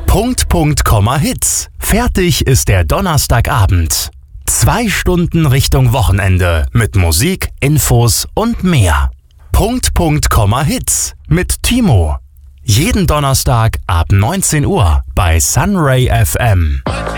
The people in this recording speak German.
Punkt, Komma, Hits. Fertig ist der Donnerstagabend. 2 Stunden Richtung Wochenende mit Musik, Infos und mehr. Punkt, Komma, Hits mit Timo. Jeden Donnerstag ab 19 Uhr bei Sunray FM.